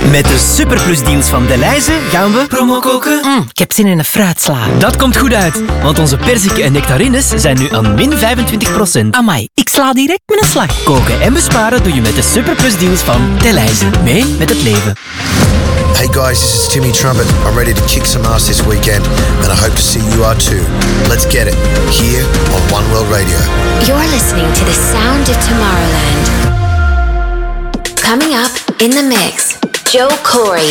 Met de superplusdeals van Delhaize gaan we promo koken. Ik heb zin in een fruitsla. Dat komt goed uit, want onze perziken en nectarines zijn nu aan min 25%. Amai, ik sla direct met een slag. Koken en besparen doe je met de superplusdeals van Delhaize. Mee met het leven. Hey guys, this is Timmy Trumpet. I'm ready to kick some ass this weekend, and I hope to see you are too. Let's get it, here on One World Radio. You're listening to the sound of Tomorrowland. Coming up in the mix, Joe Corey.